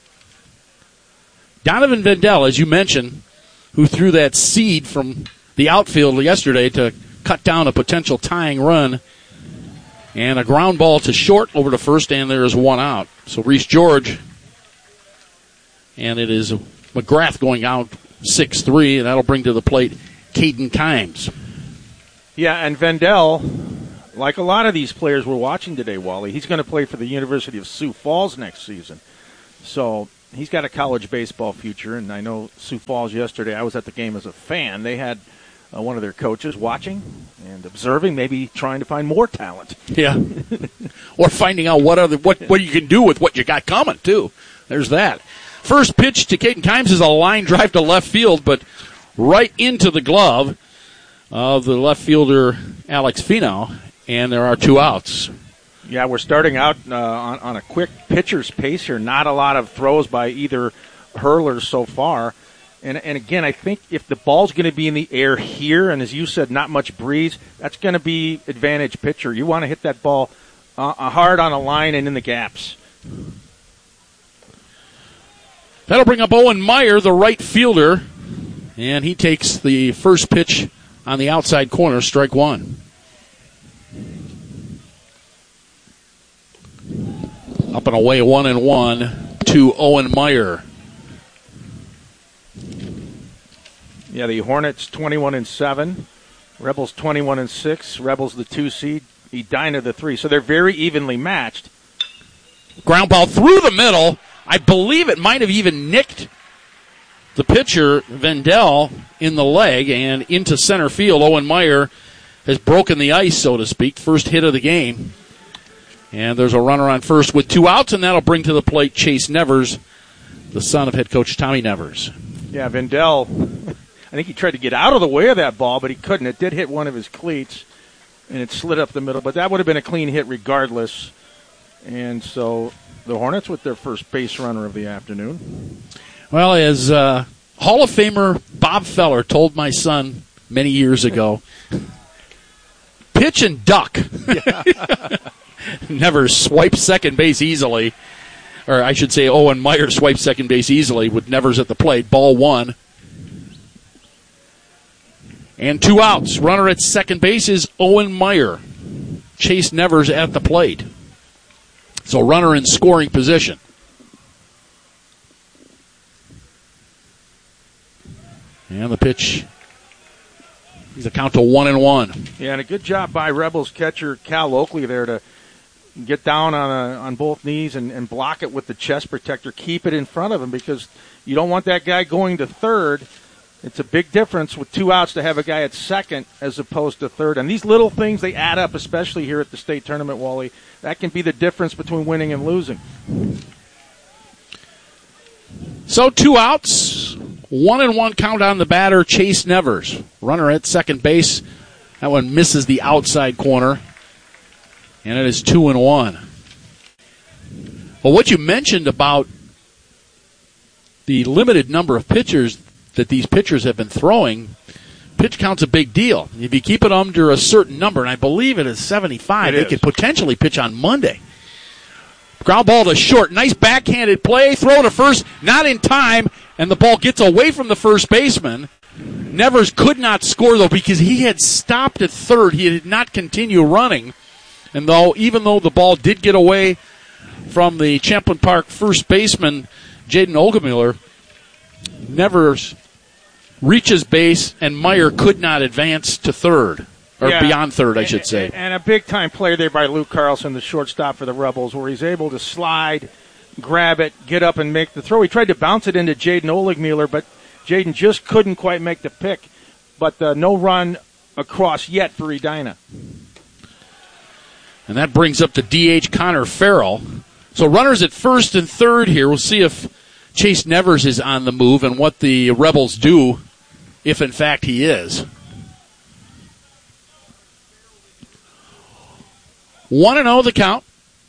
S19: Donovan Vendel, as you mentioned, who threw that seed from the outfield yesterday to cut down a potential tying run. And a ground ball to short over to first, and there is one out. So Reese George, and it is McGrath going out 6-3, and that'll bring to the plate Caden Kimes.
S20: Yeah, and Vendel, like a lot of these players we're watching today, Wally, he's going to play for the University of Sioux Falls next season. So he's got a college baseball future, and I know Sioux Falls yesterday, I was at the game as a fan. They had one of their coaches watching and observing, maybe trying to find more talent.
S19: Yeah. Or finding out what you can do with what you got coming, too. There's that. First pitch to Caden Kimes is a line drive to left field, but right into the glove of the left fielder, Alex Finau, and there are 2 outs.
S20: Yeah, we're starting out on a quick pitcher's pace here. Not a lot of throws by either hurlers so far. And again, I think if the ball's going to be in the air here, and as you said, not much breeze, that's going to be advantage pitcher. You want to hit that ball hard on a line and in the gaps.
S19: That'll bring up Owen Meyer, the right fielder, and he takes the first pitch on the outside corner, strike 1. Up and away, 1-1 to Owen Meyer.
S20: Yeah, the Hornets 21-7, Rebels 21-6, Rebels the 2 seed, Edina the 3. So they're very evenly matched.
S19: Ground ball through the middle. I believe it might have even nicked the pitcher, Vendel, in the leg and into center field. Owen Meyer has broken the ice, so to speak. First hit of the game. And there's a runner on first with 2 outs, and that'll bring to the plate Chase Nevers, the son of head coach Tommy Nevers.
S20: Yeah, Vendel, I think he tried to get out of the way of that ball, but he couldn't. It did hit one of his cleats, and it slid up the middle. But that would have been a clean hit regardless. And so the Hornets with their first base runner of the afternoon.
S19: Well, as Hall of Famer Bob Feller told my son many years ago, pitch and duck. Never swipe second base easily. Or I should say Owen Meyer swiped second base easily with Nevers at the plate. Ball 1. And 2 outs. Runner at second base is Owen Meyer. Chase Nevers at the plate. So runner in scoring position. And the pitch. He's a count to 1-1.
S20: Yeah, and a good job by Rebels catcher Cal Oakley there to get down on both knees and block it with the chest protector. Keep it in front of him because you don't want that guy going to third. It's a big difference with 2 outs to have a guy at second as opposed to third. And these little things, they add up, especially here at the state tournament, Wally. That can be the difference between winning and losing.
S19: So 2 outs, 1-1 count on the batter, Chase Nevers. Runner at second base. That one misses the outside corner. And it is 2-1. Well, what you mentioned about the limited number of pitchers that these pitchers have been throwing, pitch count's a big deal. If you keep it under a certain number, and I believe it is 75, they could potentially pitch on Monday. Ground ball to short. Nice backhanded play. Throw to first. Not in time. And the ball gets away from the first baseman. Nevers could not score, though, because he had stopped at third. He did not continue running. And even though the ball did get away from the Champlin Park first baseman, Jaden Olgemiller, Nevers reaches base, and Meyer could not advance to third. Or beyond third, I should say.
S20: And a big-time play there by Luke Carlson, the shortstop for the Rebels, where he's able to slide, grab it, get up, and make the throw. He tried to bounce it into Jaden Oligmuller, but Jaden just couldn't quite make the pick. But no run across yet for Edina.
S19: And that brings up the DH Connor Farrell. So runners at first and third here. We'll see if Chase Nevers is on the move and what the Rebels do, if in fact he is. 1-0 the count.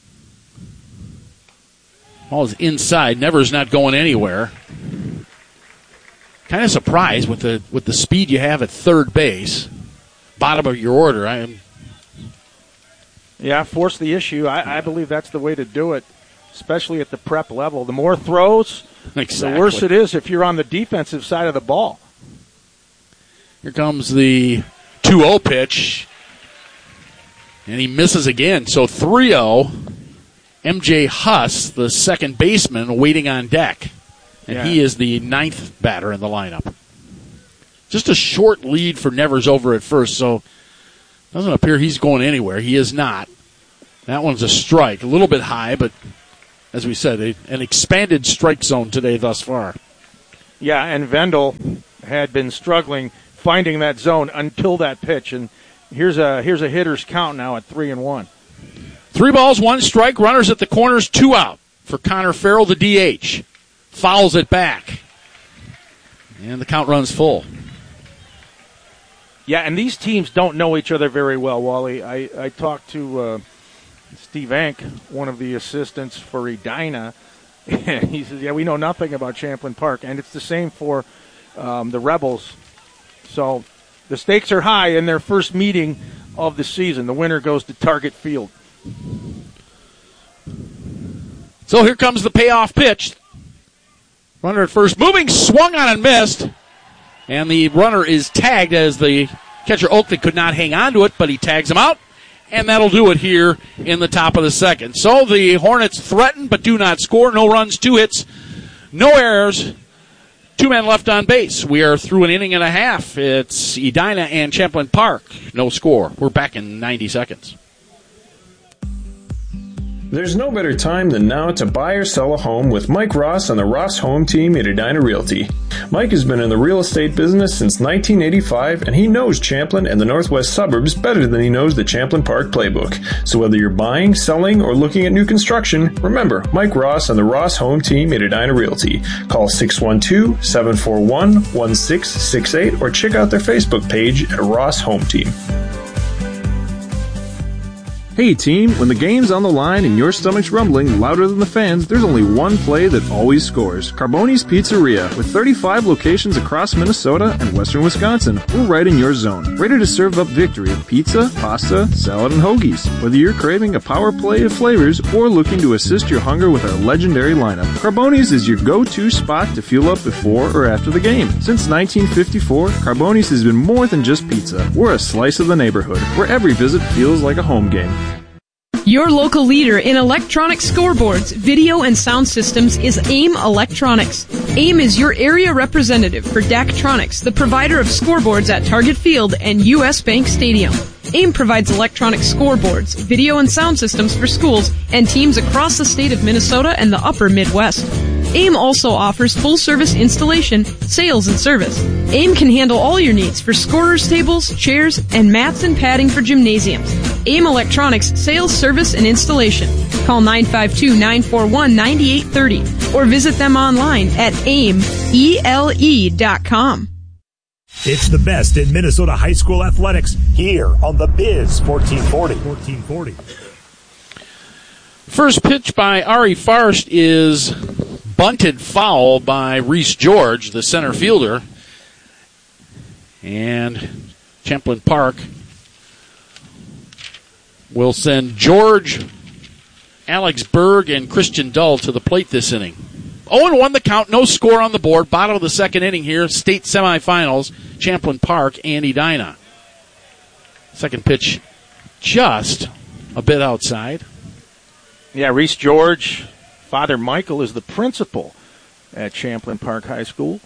S19: Ball is inside. Nevers not going anywhere. Kind of surprised with the speed you have at third base. Bottom of your order.
S20: Yeah, force the issue. I believe that's the way to do it, especially at the prep level. The more throws, the worse it is if you're on the defensive side of the ball.
S19: Here comes the 2-0 pitch, and he misses again. So 3-0. MJ Huss, the second baseman, waiting on deck. And he is the 9th batter in the lineup. Just a short lead for Nevers over at first, so doesn't appear he's going anywhere. He is not. That one's a strike. A little bit high, but as we said, an expanded strike zone today thus far.
S20: Yeah, and Vendel had been struggling finding that zone until that pitch. And here's a hitter's count now at 3-1.
S19: 3 balls, 1 strike. Runners at the corners, 2 out for Connor Farrell, the DH. Fouls it back. And the count runs full.
S20: Yeah, and these teams don't know each other very well, Wally. I talked to Steve Ank, one of the assistants for Edina, and he says, we know nothing about Champlin Park. And it's the same for the Rebels. So the stakes are high in their first meeting of the season. The winner goes to Target Field.
S19: So here comes the payoff pitch. Runner at first, moving, swung on and missed. And the runner is tagged as the catcher Oakley could not hang on to it, but he tags him out. And that'll do it here in the top of the second. So the Hornets threaten but do not score. No runs, 2 hits, no errors. 2 men left on base. We are through an inning and a half. It's Edina and Champlin Park. No score. We're back in 90 seconds.
S1: There's no better time than now to buy or sell a home with Mike Ross and the Ross Home Team at Edina Realty. Mike has been in the real estate business since 1985, and he knows Champlin and the northwest suburbs better than he knows the Champlin Park playbook. So whether you're buying, selling, or looking at new construction, remember Mike Ross and the Ross Home Team at Edina Realty. Call 612-741-1668 or check out their Facebook page at Ross Home Team. Hey team, when the game's on the line and your stomach's rumbling louder than the fans, there's only one play that always scores. Carboni's Pizzeria. With 35 locations across Minnesota and western Wisconsin, we're right in your zone. Ready to serve up victory of pizza, pasta, salad, and hoagies. Whether you're craving a power play of flavors or looking to assist your hunger with our legendary lineup, Carboni's is your go-to spot to fuel up before or after the game. Since 1954, Carboni's has been more than just pizza. We're a slice of the neighborhood, where every visit feels like a home game.
S2: Your local leader in electronic scoreboards, video, and sound systems is AIM Electronics. AIM is your area representative for Daktronics, the provider of scoreboards at Target Field and U.S. Bank Stadium. AIM provides electronic scoreboards, video, and sound systems for schools and teams across the state of Minnesota and the upper Midwest. AIM also offers full-service installation, sales, and service. AIM can handle all your needs for scorers tables, chairs, and mats and padding for gymnasiums. AIM Electronics Sales, Service, and Installation. Call 952-941-9830 or visit them online at aimele.com.
S18: It's the best in Minnesota high school athletics here on the Biz 1440.
S19: First pitch by Ari Farst is bunted foul by Reese George, the center fielder. And Champlin Park will send George, Alex Berg, and Christian Dull to the plate this inning. 0-1 the count, no score on the board. Bottom of the second inning here, state semifinals, Champlin Park and Edina. Second pitch just a bit outside.
S20: Yeah, Reese George, Father Michael, is the principal at Champlin Park High School.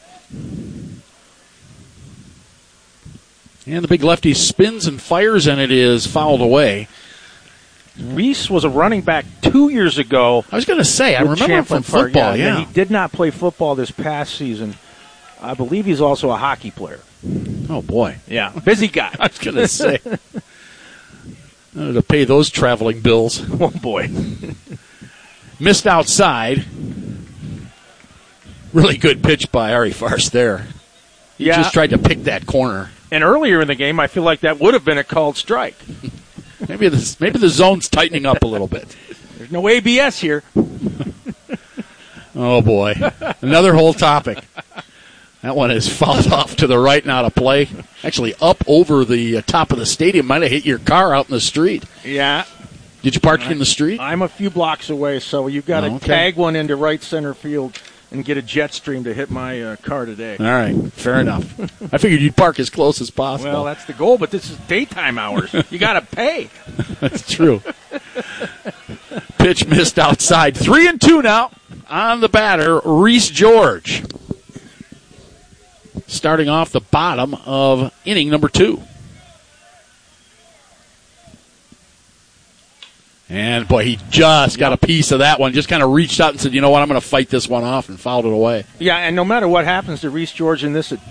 S19: And the big lefty spins and fires, and it is fouled away.
S20: Reese was a running back 2 years ago.
S19: I was going to say, I remember him from football, yeah.
S20: And he did not play football this past season. I believe he's also a hockey player.
S19: Oh, boy.
S20: Yeah, busy guy.
S19: I was going to say. To pay those traveling bills.
S20: Oh, boy.
S19: Missed outside. Really good pitch by Ari Farst there. He just tried to pick that corner.
S20: And earlier in the game, I feel like that would have been a called strike.
S19: Maybe the zone's tightening up a little bit.
S20: There's no ABS here.
S19: Oh, boy. Another whole topic. That one is fouled off to the right and out of play. Actually, up over the top of the stadium. Might have hit your car out in the street.
S20: Yeah.
S19: Did you park in the street?
S20: I'm a few blocks away, so you've got to tag one into right center field and get a jet stream to hit my car today.
S19: All right, fair enough. I figured you'd park as close as possible.
S20: Well, that's the goal, but this is daytime hours. You got to pay.
S19: That's true. Pitch missed outside. 3-2 now on the batter, Reese George. Starting off the bottom of inning number 2. And, boy, he just got a piece of that one. Just kind of reached out and said, you know what, I'm going to fight this one off, and fouled it away.
S20: Yeah, and no matter what happens to Reese George in this at